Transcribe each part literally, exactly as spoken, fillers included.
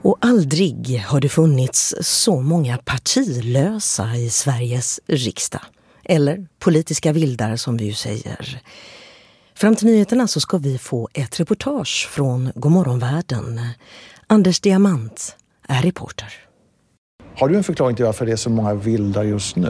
Och aldrig har det funnits så många partilösa i Sveriges riksdag. Eller politiska vildar som vi ju säger. Fram till nyheterna så ska vi få ett reportage från Godmorgonvärlden. Anders Diamant är reporter. Har du en förklaring till varför det är så många vildar just nu?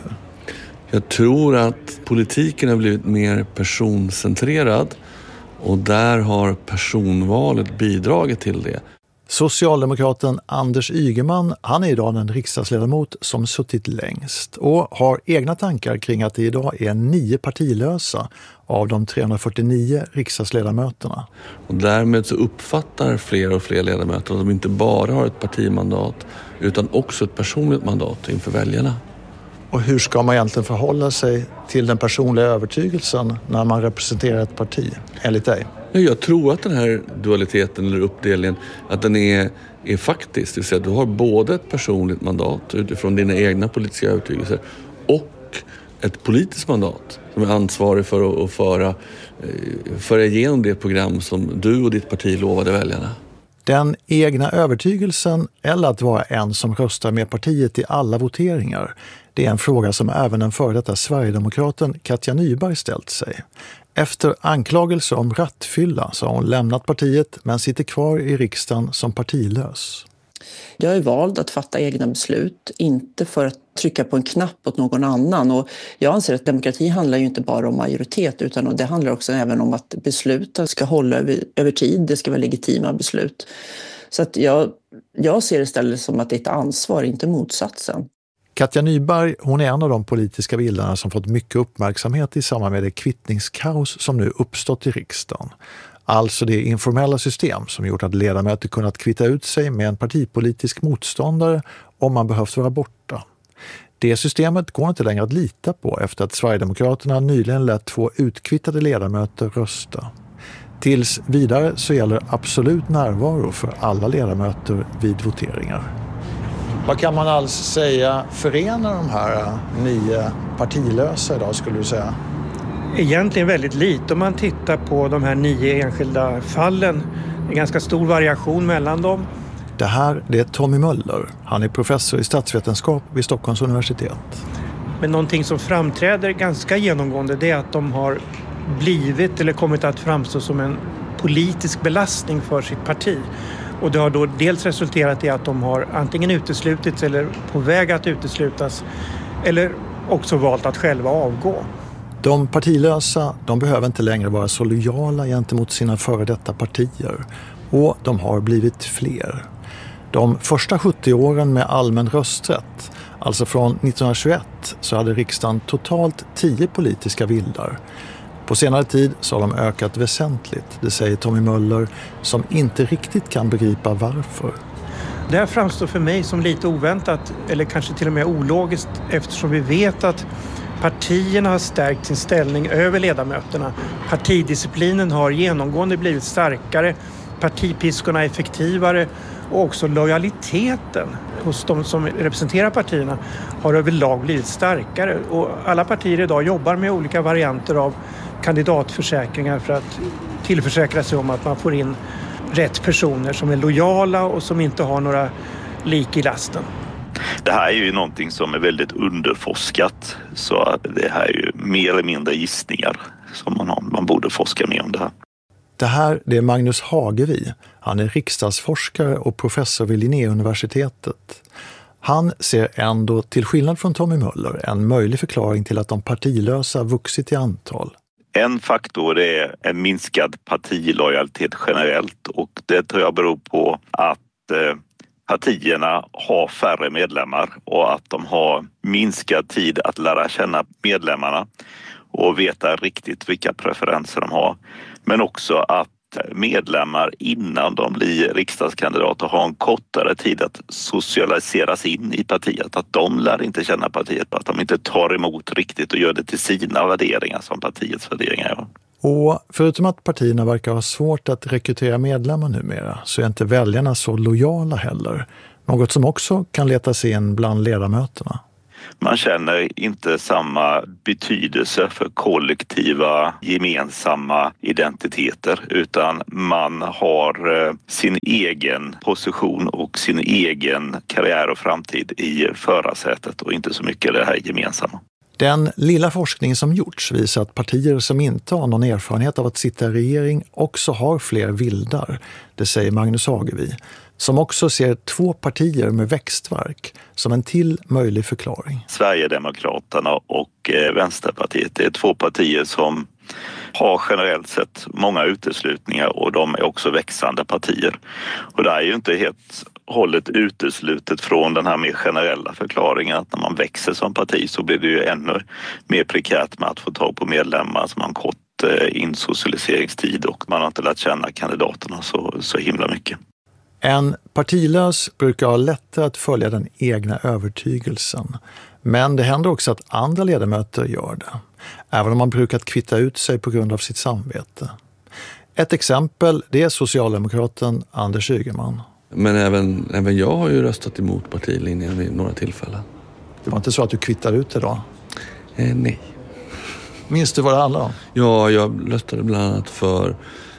Jag tror att politiken har blivit mer personcentrerad och där har personvalet bidragit till det. Socialdemokraten Anders Ygeman, han är idag den riksdagsledamot som suttit längst och har egna tankar kring att det idag är nio partilösa av de trehundrafyrtionio riksdagsledamöterna. Och därmed så uppfattar fler och fler ledamöter att de inte bara har ett partimandat utan också ett personligt mandat inför väljarna. Och hur ska man egentligen förhålla sig till den personliga övertygelsen när man representerar ett parti, enligt dig? Jag tror att den här dualiteten eller uppdelningen, att den är, är faktiskt. Det vill säga att du har både ett personligt mandat utifrån dina egna politiska övertygelser och ett politiskt mandat som är ansvarig för att, att föra, föra igenom det program som du och ditt parti lovade väljarna. Den egna övertygelsen eller att vara en som röstar med partiet i alla voteringar, det är en fråga som även den före detta Sverigedemokraten Katja Nyberg ställt sig. Efter anklagelser om rattfylla så har hon lämnat partiet men sitter kvar i riksdagen som partilös. Jag är vald att fatta egna beslut, inte för att trycka på en knapp åt någon annan. Och jag anser att demokrati handlar ju inte bara om majoritet utan det handlar också även om att besluten ska hålla över, över tid. Det ska vara legitima beslut. Så att jag, jag ser det istället som att det är ett ansvar, inte motsatsen. Katja Nyberg, hon är en av de politiska vildarna som fått mycket uppmärksamhet i samband med det kvittningskaos som nu uppstått i riksdagen. Alltså det informella system som gjort att ledamöter kunnat kvitta ut sig med en partipolitisk motståndare om man behövt vara borta. Det systemet går inte längre att lita på efter att Sverigedemokraterna nyligen lät två utkvittade ledamöter rösta. Tills vidare så gäller absolut närvaro för alla ledamöter vid voteringar. Vad kan man alls säga förenar de här nio partilösa idag, skulle du säga? Egentligen väldigt lite om man tittar på de här nio enskilda fallen. Det är ganska stor variation mellan dem. Det här det är Tommy Möller. Han är professor i statsvetenskap vid Stockholms universitet. Men någonting som framträder ganska genomgående det är att de har blivit eller kommit att framstå som en politisk belastning för sitt parti. Och det har då dels resulterat i att de har antingen uteslutits eller på väg att uteslutas eller också valt att själva avgå. De partilösa, de behöver inte längre vara så lojala gentemot sina före detta partier. Och de har blivit fler. De första sjuttio åren med allmän rösträtt, alltså från nittonhundratjugoett, så hade riksdagen totalt tio politiska vildar. På senare tid så har de ökat väsentligt, det säger Tommy Möller, som inte riktigt kan begripa varför. Det här framstår för mig som lite oväntat, eller kanske till och med ologiskt, eftersom vi vet att partierna har stärkt sin ställning över ledamöterna. Partidisciplinen har genomgående blivit starkare, partipiskorna är effektivare och också lojaliteten hos de som representerar partierna har överlag blivit starkare. Och alla partier idag jobbar med olika varianter av kandidatförsäkringar för att tillförsäkra sig om att man får in rätt personer som är lojala och som inte har några lik i lasten. Det här är ju någonting som är väldigt underforskat, så det här är ju mer eller mindre gissningar som man har. Man borde forska mer om det här. Det här det är Magnus Hagevi. Han är riksdagsforskare och professor vid Linnéuniversitetet. Han ser ändå, till skillnad från Tommy Möller, en möjlig förklaring till att de partilösa vuxit i antal. En faktor är en minskad partilojalitet generellt, och det tror jag beror på att eh, partierna har färre medlemmar och att de har minskad tid att lära känna medlemmarna och veta riktigt vilka preferenser de har. Men också att medlemmar innan de blir riksdagskandidater har en kortare tid att socialiseras in i partiet. Att de lär inte känna partiet, att de inte tar emot riktigt och gör det till sina värderingar som partiets värderingar gör. Och förutom att partierna verkar ha svårt att rekrytera medlemmar numera så är inte väljarna så lojala heller. Något som också kan leta sig in bland ledamöterna. Man känner inte samma betydelse för kollektiva gemensamma identiteter, utan man har sin egen position och sin egen karriär och framtid i förarsätet och inte så mycket det här gemensamma. Den lilla forskning som gjorts visar att partier som inte har någon erfarenhet av att sitta i regering också har fler vildar, det säger Magnus Hagevi, som också ser två partier med växtverk som en till möjlig förklaring. Sverigedemokraterna och Vänsterpartiet, det är två partier som har generellt sett många uteslutningar och de är också växande partier. Och det är ju inte helt hållet uteslutet från den här mer generella förklaringen att när man växer som parti så blir det ju ännu mer prekärt med att få tag på medlemmar som har en kort insocialiseringstid och man har inte lärt känna kandidaterna så, så himla mycket. En partilös brukar ha lättare att följa den egna övertygelsen. Men det händer också att andra ledamöter gör det. Även om man brukat kvitta ut sig på grund av sitt samvete. Ett exempel det är socialdemokraten Anders Ygeman. Men även, även jag har ju röstat emot partilinjen vid några tillfällen. Det var inte så att du kvittar ut det då? Eh, nej. Minns du vad det handlar om? Ja, jag röstade bland annat för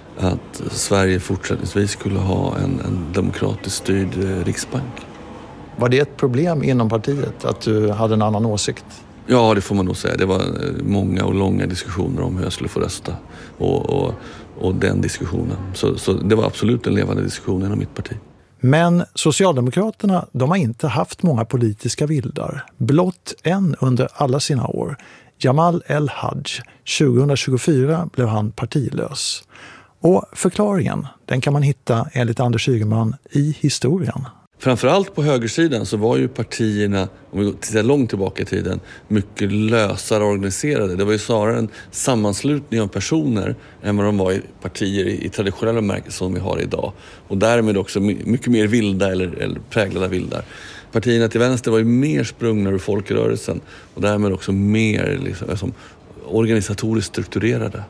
att Sverige fortsättningsvis skulle ha en, en demokratiskt styrd eh, riksbank. Var det ett problem inom partiet att du hade en annan åsikt? Ja, det får man nog säga. Det var många och långa diskussioner om hur jag skulle få rösta och, och, och den diskussionen. Så, så det var absolut en levande diskussion inom mitt parti. Men Socialdemokraterna, de har inte haft många politiska vildar. Blott en under alla sina år. Jamal El-Haj. tjugohundratjugofyra blev han partilös. Och förklaringen, den kan man hitta enligt Anders Ygeman i historien. Framförallt på högersidan så var ju partierna, om vi tittar långt tillbaka i tiden, mycket lösare organiserade. Det var ju snarare en sammanslutning av personer än vad de var i partier i, i traditionella märken som vi har idag. Och därmed också mycket mer vilda eller, eller präglade vildar. Partierna till vänster var ju mer sprungna ur folkrörelsen och därmed också mer liksom, alltså, organisatoriskt strukturerade.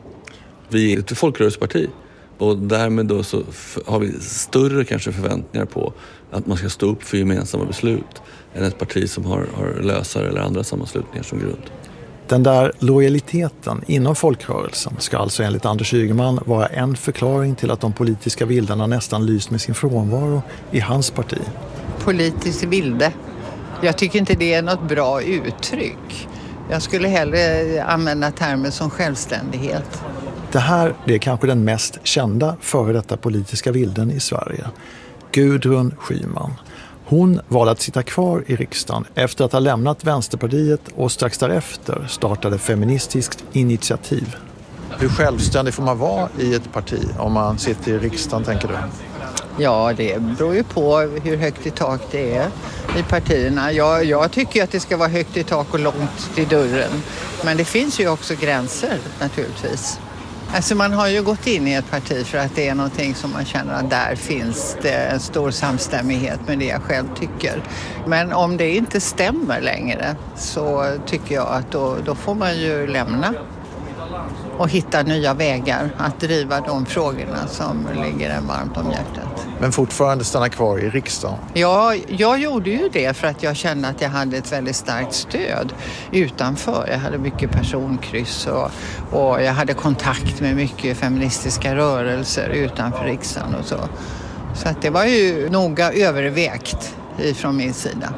Vi är ett folkrörelseparti. Och därmed då så har vi större kanske förväntningar på att man ska stå upp för gemensamma beslut än ett parti som har, har lösare eller andra sammanslutningar som grund. Den där lojaliteten inom folkrörelsen ska alltså enligt Anders Ygeman vara en förklaring till att de politiska vildarna nästan lyst med sin frånvaro i hans parti. Politisk vilde. Jag tycker inte det är något bra uttryck. Jag skulle hellre använda termer som självständighet. Det här det är kanske den mest kända före detta politiska vilden i Sverige. Gudrun Schyman. Hon valde att sitta kvar i riksdagen efter att ha lämnat Vänsterpartiet och strax därefter startade Feministiskt initiativ. Hur självständig får man vara i ett parti om man sitter i riksdagen, tänker du? Ja, det beror ju på hur högt i tak det är i partierna. Jag, jag tycker att det ska vara högt i tak och långt till dörren. Men det finns ju också gränser naturligtvis. Alltså man har ju gått in i ett parti för att det är någonting som man känner att där finns det en stor samstämmighet med det jag själv tycker. Men om det inte stämmer längre så tycker jag att då, då får man ju lämna och hitta nya vägar att driva de frågorna som ligger en varmt om hjärtat. Men fortfarande stanna kvar i riksdagen? Ja, jag gjorde ju det för att jag kände att jag hade ett väldigt starkt stöd utanför. Jag hade mycket personkryss och, och jag hade kontakt med mycket feministiska rörelser utanför riksdagen och så. Så att det var ju noga övervägt ifrån min sida.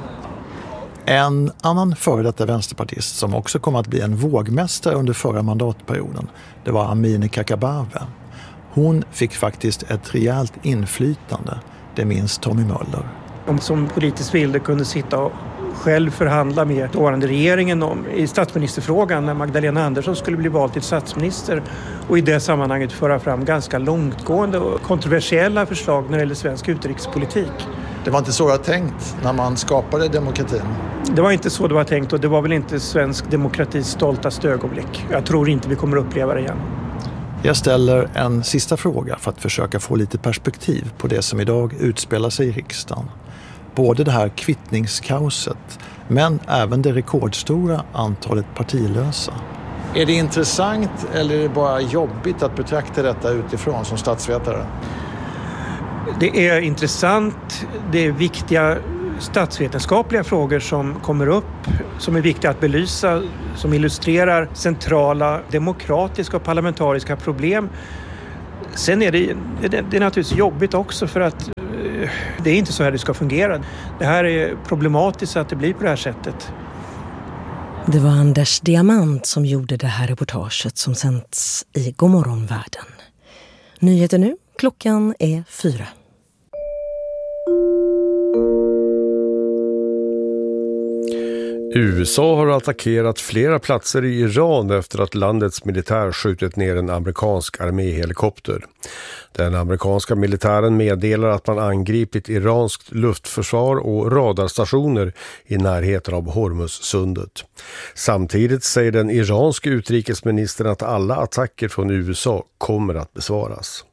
En annan före detta vänsterpartist som också kom att bli en vågmästare under förra mandatperioden, det var Amineh Kakabaveh. Hon fick faktiskt ett rejält inflytande, det minns Tommy Möller. Om som politisk vilde kunde sitta och själv förhandla med dåvarande regeringen om, i statsministerfrågan när Magdalena Andersson skulle bli vald till statsminister och i det sammanhanget föra fram ganska långtgående och kontroversiella förslag när det gäller svensk utrikespolitik. Det var inte så det var tänkt när man skapade demokratin? Det var inte så det var tänkt och det var väl inte svensk demokratis stoltaste ögonblick. Jag tror inte vi kommer uppleva det igen. Jag ställer en sista fråga för att försöka få lite perspektiv på det som idag utspelar sig i riksdagen. Både det här kvittningskaoset men även det rekordstora antalet partilösa. Är det intressant eller är det bara jobbigt att betrakta detta utifrån som statsvetare? Det är intressant, det är viktiga statsvetenskapliga frågor som kommer upp, som är viktiga att belysa, som illustrerar centrala demokratiska och parlamentariska problem. Sen är det, det, det är naturligtvis jobbigt också för att det är inte så här det ska fungera. Det här är problematiskt att det blir på det här sättet. Det var Anders Diamant som gjorde det här reportaget som sänds i Godmorgon världen. Nyheter nu, klockan är fyra. U S A har attackerat flera platser i Iran efter att landets militär skjutit ner en amerikansk arméhelikopter. Den amerikanska militären meddelar att man angripit iranskt luftförsvar och radarstationer i närheten av Hormuzsundet. Samtidigt säger den iranske utrikesministern att alla attacker från U S A kommer att besvaras.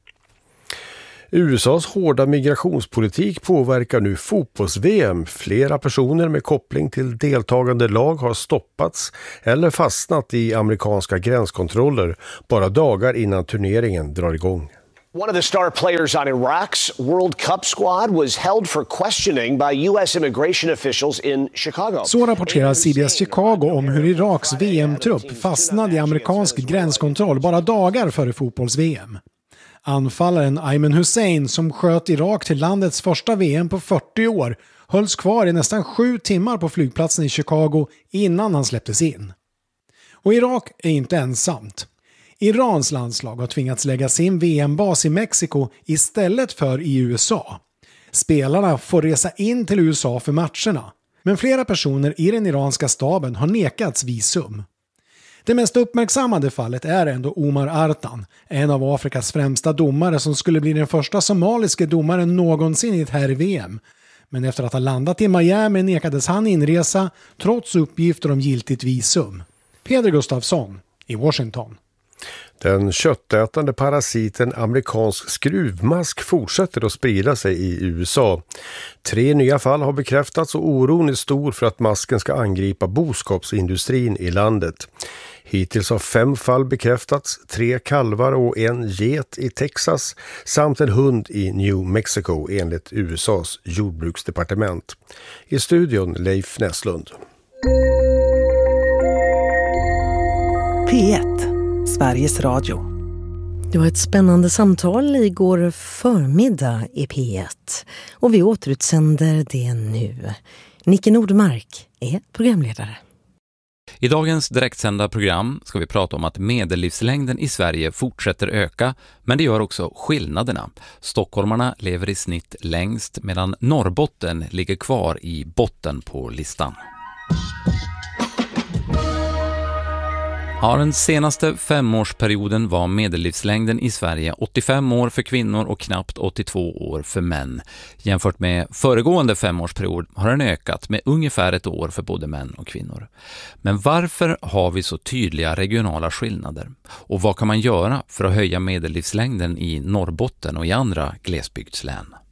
U S A:s hårda migrationspolitik påverkar nu fotbolls-V M. Flera personer med koppling till deltagande lag har stoppats eller fastnat i amerikanska gränskontroller bara dagar innan turneringen drar igång. One of the star players on Iraq's World Cup squad was held for questioning by U S immigration officials in Chicago. Så rapporterar C B S Chicago om hur Iraks V M-trupp fastnade i amerikansk gränskontroll bara dagar före fotbolls-V M. Anfallaren Ayman Hussein, som sköt Irak till landets första V M på fyrtio år, hölls kvar i nästan sju timmar på flygplatsen i Chicago innan han släpptes in. Och Irak är inte ensamt. Irans landslag har tvingats lägga sin V M-bas i Mexiko istället för i U S A. Spelarna får resa in till U S A för matcherna, men flera personer i den iranska staben har nekats visum. Det mest uppmärksammade fallet är ändå Omar Artan, en av Afrikas främsta domare som skulle bli den första somaliske domaren någonsin i ett herr-V M. Men efter att ha landat i Miami nekades han inresa trots uppgifter om giltigt visum. Peder Gustafsson i Washington. Den köttätande parasiten amerikansk skruvmask fortsätter att sprida sig i U S A. Tre nya fall har bekräftats och oron är stor för att masken ska angripa boskapsindustrin i landet. Hittills har fem fall bekräftats, tre kalvar och en get i Texas samt en hund i New Mexico enligt U S A:s jordbruksdepartement. I studion Leif Näslund. P ett, Sveriges Radio. Det var ett spännande samtal igår förmiddag i P ett och vi återutsänder det nu. Nicke Nordmark är programledare. I dagens direktsända program ska vi prata om att medellivslängden i Sverige fortsätter öka, men det gör också skillnaderna. Stockholmarna lever i snitt längst medan Norrbotten ligger kvar i botten på listan. Ja, den senaste femårsperioden var medellivslängden i Sverige åttiofem år för kvinnor och knappt åttiotvå år för män. Jämfört med föregående femårsperiod har den ökat med ungefär ett år för både män och kvinnor. Men varför har vi så tydliga regionala skillnader? Och vad kan man göra för att höja medellivslängden i Norrbotten och i andra glesbygdslän?